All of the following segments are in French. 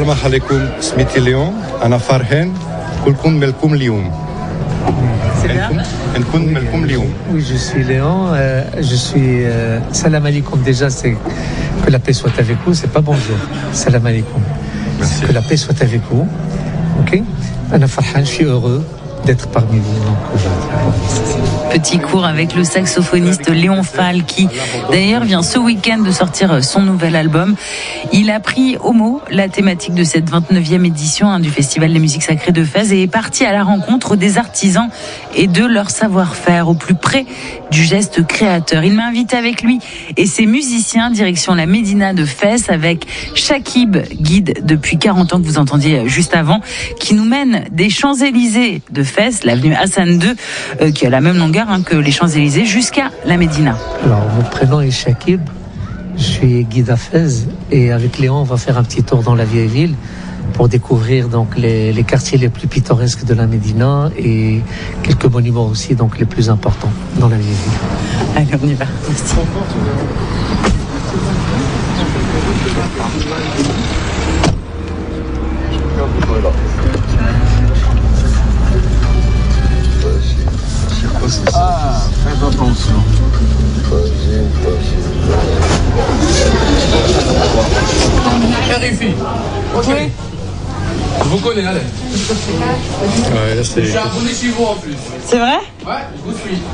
السلام عليكم سميتي اليوم أنا فرحان كلكم ملكم اليوم. نكون ملكم اليوم. Oui, je suis Léon. Je suis salam alaikum. Déjà, c'est que la paix soit avec vous. C'est pas bonjour. Salam alaikum. Merci. Que la paix soit avec vous. Ok. Ana Farhan, je suis heureux d'être parmi vous. Petit cours avec le saxophoniste Léon Fall qui d'ailleurs vient ce week-end de sortir son nouvel album. Il a pris au mot la thématique de cette 29e édition du Festival des musiques sacrées de Fès et est parti à la rencontre des artisans et de leur savoir-faire au plus près du geste créateur. Il m'a invité avec lui et ses musiciens direction la Médina de Fès avec Chakib, guide depuis 40 ans que vous entendiez juste avant, qui nous mène des Champs-Élysées de Fès, l'avenue Hassan II, qui a la même longueur que les Champs-Élysées, jusqu'à la Médina. Alors, mon prénom est Chakib, je suis guide à Fès et avec Léon, on va faire un petit tour dans la vieille ville pour découvrir donc les quartiers les plus pittoresques de la Médina et quelques monuments aussi donc les plus importants dans la vieille ville. Allez, on y va. Merci. Ah, faites attention. Vérifie. Ok. Oui. Je vous connais, allez. Ouais, là, Je suis abonné chez vous en plus. C'est vrai? Ouais, je vous suis.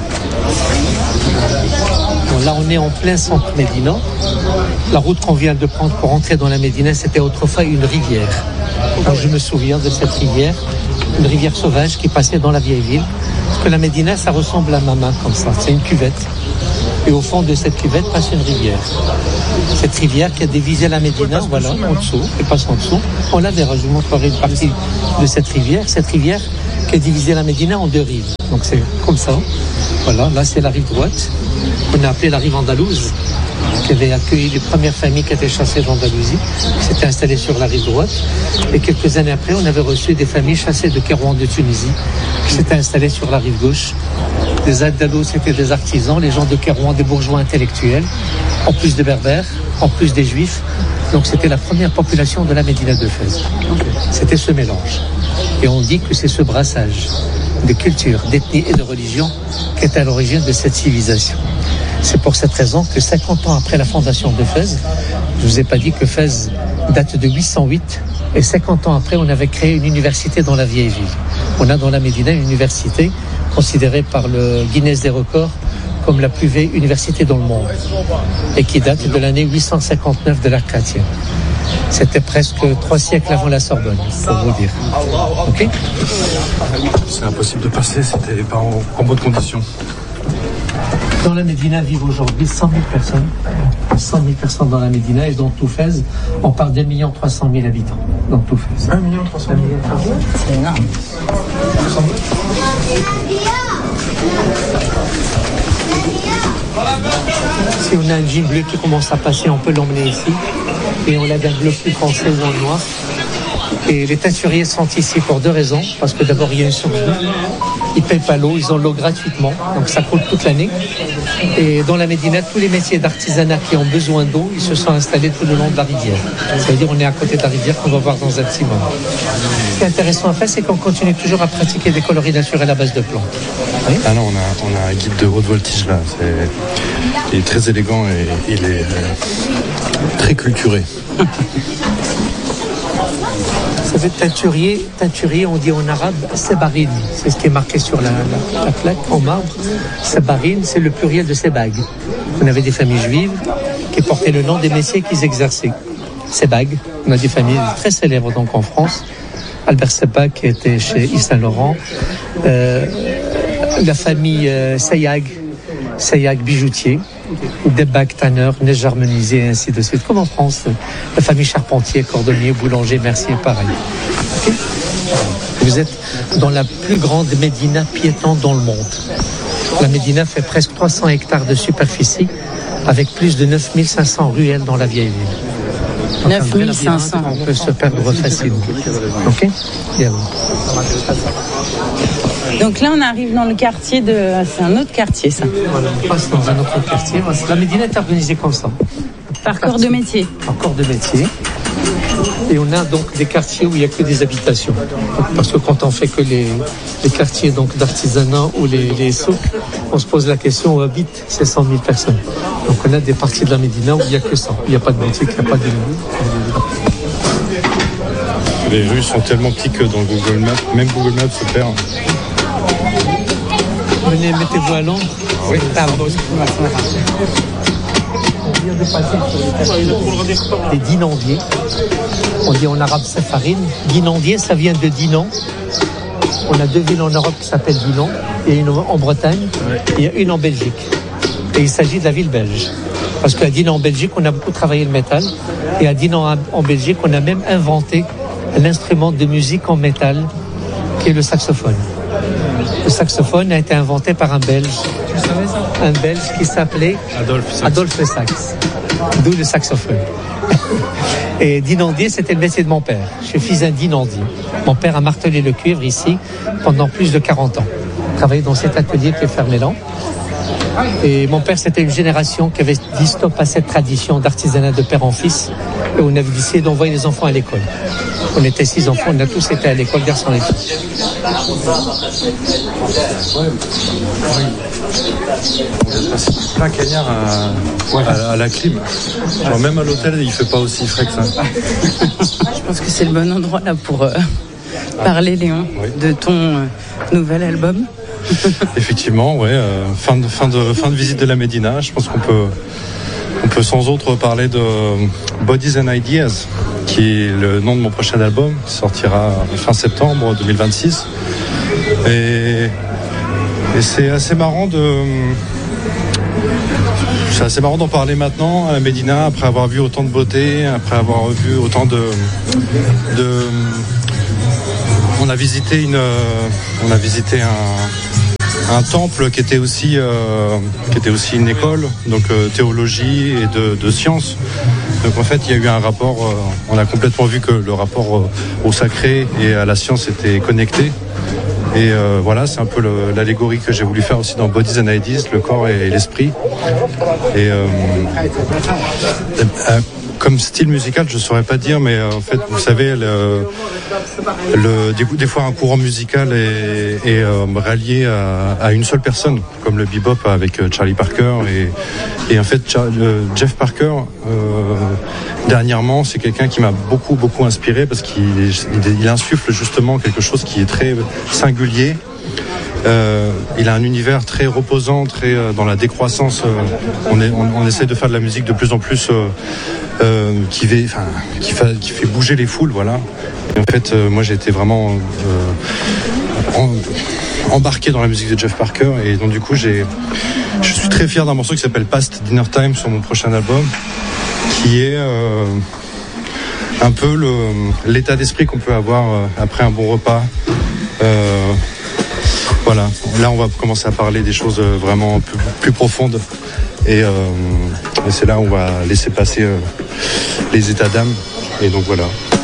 Bon, là, on est en plein centre Médina. La route qu'on vient de prendre pour entrer dans la Médina, c'était autrefois une rivière. Alors, je me souviens de cette rivière, une rivière sauvage qui passait dans la vieille ville. Parce que la Médina, ça ressemble à ma main comme ça. C'est une cuvette. Et au fond de cette cuvette passe une rivière. Cette rivière qui a divisé la Médina, voilà, en dessous, elle passe en dessous. On la verra, je vous montrerai une partie de cette rivière. Cette rivière qui a divisé la Médina en deux rives. Donc c'est comme ça. Voilà, là c'est la rive droite, qu'on a appelée la rive andalouse, qui avait accueilli les premières familles qui étaient chassées d'Andalousie, qui s'étaient installées sur la rive droite. Et quelques années après, on avait reçu des familles chassées de Kérouan de Tunisie, qui s'étaient installées sur la rive gauche. Les Andalous, c'était des artisans, les gens de Kérouan, des bourgeois intellectuels, en plus des berbères, en plus des juifs. Donc c'était la première population de la Médina de Fès. C'était ce mélange. Et on dit que c'est ce brassage de culture, d'ethnie et de religion qui est à l'origine de cette civilisation. C'est pour cette raison que 50 ans après la fondation de Fès, je ne vous ai pas dit que Fès date de 808, et 50 ans après, on avait créé une université dans la vieille ville. On a dans la Médina une université considérée par le Guinness des records comme la plus vieille université dans le monde, et qui date de l'année 859 de l'ère chrétienne. C'était presque 3 siècles avant la Sorbonne, pour vous dire. Ok ? C'est impossible de passer, c'était pas en bonne condition. Dans la Médina vivent aujourd'hui 100 000 personnes. 100 000 personnes dans la Médina, et dans tout Fès, on parle d'1,3 million d'habitants. Dans tout Fès. 1,3 million. C'est énorme. Si on a un jean bleu qui commence à passer, on peut l'emmener ici. Et on l'a d'un bleu plus foncé ou en noir. Et les teinturiers sont ici pour 2 raisons. Parce que d'abord, il y a une source d'eau. Ils ne payent pas l'eau, ils ont l'eau gratuitement. Donc ça coule toute l'année. Et dans la Médina, tous les métiers d'artisanat qui ont besoin d'eau, ils se sont installés tout le long de la rivière. Ça veut dire qu'on est à côté de la rivière qu'on va voir dans un petit moment. Ce qui est intéressant à faire, c'est qu'on continue toujours à pratiquer des coloris naturels à base de plantes. Oui. Ah non, on a un guide de haute voltige là. Il est très élégant et il est très culturé. Vous savez, teinturier, on dit en arabe, sebarine. C'est ce qui est marqué sur la plaque en marbre. Sebarine, c'est le pluriel de sebag. On avait des familles juives qui portaient le nom des métiers qu'ils exerçaient. Sebag, on a des familles très célèbres donc en France. Albert Sebag qui était chez Yves Saint Laurent. La famille Sayag bijoutier. Debag, tanneur, neige harmonisée, et ainsi de suite. Comme en France, la famille Charpentier, cordonnier, boulanger, mercier, pareil. Okay. Vous êtes dans la plus grande Médina piétonne dans le monde. La Médina fait presque 300 hectares de superficie, avec plus de 9500 ruelles dans la vieille ville. 9500. On peut se perdre facilement. Ok ? Bien. Donc là, on arrive dans le quartier de... C'est un autre quartier, ça. Voilà, on passe dans un autre quartier. La Médina est organisée comme ça. Par corps de métier. Par corps de métier. Et on a donc des quartiers où il n'y a que des habitations. Parce que quand on fait que les quartiers donc, d'artisanat ou les souks, on se pose la question où habitent ces 100 000 personnes. Donc on a des parties de la Médina où il n'y a que ça. Il n'y a pas de boutique, il n'y a pas de... Les rues sont tellement petites que dans Google Maps, même Google Maps se perd. Venez, mettez-vous à l'ombre. Oui, on vient de passer sur les dinandiers. On dit en arabe safarine. Dinandier, ça vient de Dinan. On a 2 villes en Europe qui s'appellent Dinan. Il y a une en Bretagne, il y a une en Belgique. Et il s'agit de la ville belge. Parce qu'à Dinan en Belgique, on a beaucoup travaillé le métal. Et à Dinan en Belgique, on a même inventé l'instrument de musique en métal qui est le saxophone. Le saxophone a été inventé par un Belge. Un Belge qui s'appelait Adolphe Sax. D'où le saxophone. Et dinandier, c'était le métier de mon père. Je suis fils d'un dinandier. Mon père a martelé le cuivre ici pendant plus de 40 ans. Il travaillait dans cet atelier qui est fermé là. Et mon père, c'était une génération qui avait dit stop à cette tradition d'artisanat de père en fils. Et on avait décidé d'envoyer les enfants à l'école. On était 6 enfants, on a tous été à l'école, garçons et filles. Plein cagnard à la clim. Genre même à l'hôtel, il fait pas aussi frais que ça. Je pense que c'est le bon endroit là pour parler, Léon, de ton nouvel album. Effectivement, ouais. Fin de visite de la Médina. Je pense qu'on peut sans autre parler de Bodies and Ideas, qui est le nom de mon prochain album, qui sortira fin septembre 2026. Et c'est assez marrant d'en parler maintenant à la Médina, après avoir vu autant de beauté, après avoir vu autant de on a visité un temple qui était aussi une école, donc théologie et de sciences. Donc en fait, il y a eu un rapport, on a complètement vu que le rapport au sacré et à la science était connecté. Et voilà, c'est un peu l'allégorie que j'ai voulu faire aussi dans Bodies and Ideas, le corps et l'esprit. Et comme style musical, je saurais pas dire, mais en fait, vous savez, des fois un courant musical est rallié à une seule personne, comme le bebop avec Charlie Parker. Et en fait, Jeff Parker, dernièrement, c'est quelqu'un qui m'a beaucoup inspiré parce qu'il insuffle justement quelque chose qui est très singulier. Il a un univers très reposant, très dans la décroissance. On essaie de faire de la musique de plus en plus qui fait bouger les foules, voilà. Et en fait, moi j'ai été vraiment embarqué dans la musique de Jeff Parker, et donc du coup je suis très fier d'un morceau qui s'appelle Past Dinner Time sur mon prochain album, qui est un peu l'état d'esprit qu'on peut avoir après un bon repas. Voilà, là on va commencer à parler des choses vraiment plus profondes, et c'est là où on va laisser passer les états d'âme, et donc voilà.